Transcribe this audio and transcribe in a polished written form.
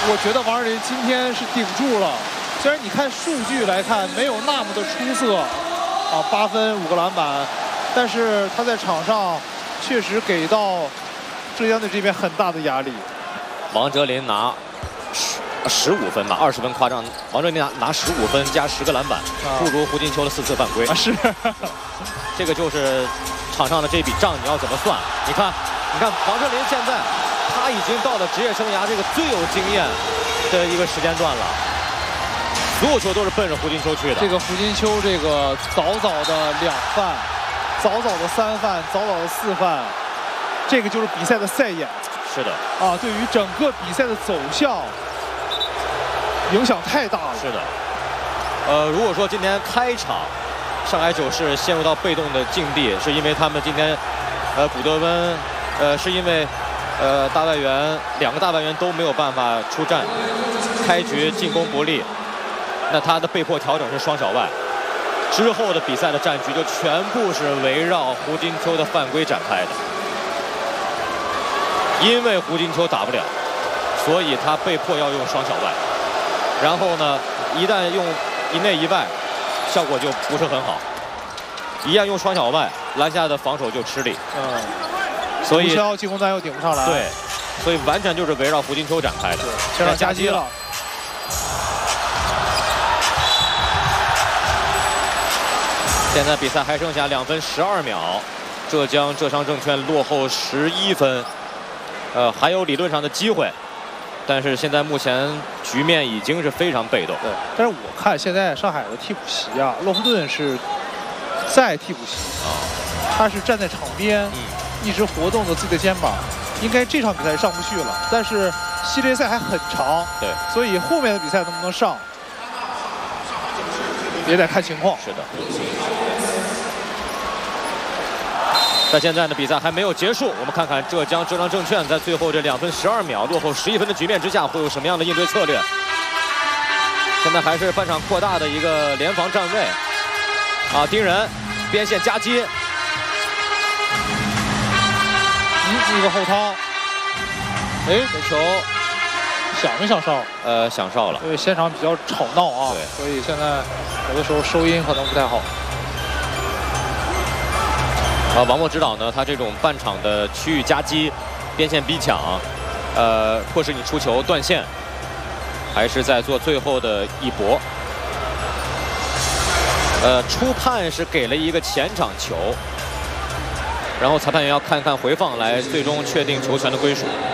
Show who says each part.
Speaker 1: 我觉得王哲林今天是顶住了。虽然你看数据来看没有那么的出色，啊，8分5个篮板，但是他在场上确实给到浙江队这边很大的压力。
Speaker 2: 王哲林拿15分吧，20分夸张。王哲林拿15分加10个篮板，不如胡金秋的4次犯规。
Speaker 1: 是，
Speaker 2: 这个就是场上的这笔账，你要怎么算？你看王哲林现在他已经到了职业生涯这个最有经验的一个时间段了，所有球都是奔着胡金秋去的。
Speaker 1: 这个胡金秋这个早早的2犯，早早的3犯，早早的4犯，这个就是比赛的赛眼。
Speaker 2: 是的，
Speaker 1: 啊，对于整个比赛的走向影响太大了。
Speaker 2: 是的，如果说今天开场上海九世陷入到被动的境地，是因为他们今天古德温是因为大外援2个大外援都没有办法出战，开局进攻不利，那他的被迫调整是双小外，之后的比赛的战局就全部是围绕胡金秋的犯规展开的。因为胡金秋打不了，所以他被迫要用双小外。然后呢，一旦用一内一外，效果就不是很好。一旦用双小外，篮下的防守就吃力。所以
Speaker 1: 进攻端又顶不上来。
Speaker 2: 对，所以完全就是围绕胡金秋展开的。
Speaker 1: 现在夹击了。
Speaker 2: 现在比赛还剩下2分12秒，浙商证券落后11分。还有理论上的机会，但是现在目前局面已经是非常被动。
Speaker 1: 对，但是我看现在上海的替补席啊，洛夫顿是在替补席啊，他是站在场边，一直活动着自己的肩膀，应该这场比赛上不去了。但是系列赛还很长，
Speaker 2: 对，
Speaker 1: 所以后面的比赛能不能上，也得看情况。
Speaker 2: 是的。但现在呢，比赛还没有结束，我们看看浙商证券在最后这2分12秒落后11分的局面之下，会有什么样的应对策略？现在还是半场扩大的一个联防站位，啊，盯人，边线夹击，
Speaker 1: 一个后掏，哎，这球想没想哨？
Speaker 2: 想哨了。
Speaker 1: 因为现场比较吵闹啊，所以现在有的时候收音可能不太好。
Speaker 2: 王默指导呢，他这种半场的区域夹击、边线逼抢，迫使你出球断线，还是在做最后的一搏。初判是给了一个前场球，然后裁判员要看看回放来最终确定球权的归属。